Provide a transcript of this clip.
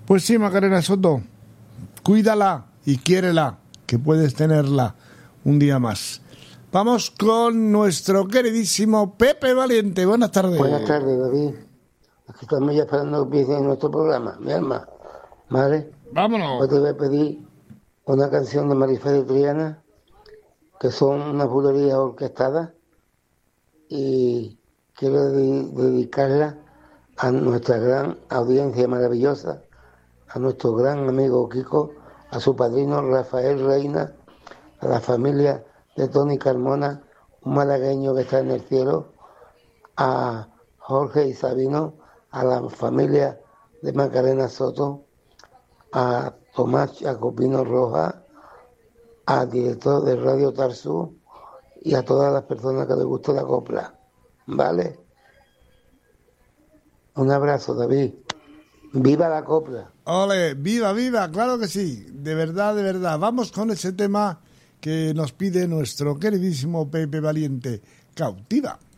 Pues sí, Macarena Soto, cuídala y quiérela, que puedes tenerla un día más. Vamos con nuestro queridísimo Pepe Valiente. Buenas tardes. Buenas tardes, David. Aquí estamos ya esperando que empiece nuestro programa, mi alma. ¿Vale? Vámonos. Pues te voy a pedir una canción de Marifé y Triana, que son unas bulerías orquestadas, y quiero dedicarla a nuestra gran audiencia maravillosa, a nuestro gran amigo Kiko, a su padrino Rafael Reina, a la familia de Tony Carmona, un malagueño que está en el cielo, a Jorge y Sabino, a la familia de Macarena Soto, a Tomás Jacopino Roja, al director de Radio Tarsú y a todas las personas que les guste la copla. ¿Vale? Un abrazo, David. ¡Viva la copla! Ole, viva, viva, claro que sí, de verdad, de verdad. Vamos con ese tema que nos pide nuestro queridísimo Pepe Valiente, Cautiva.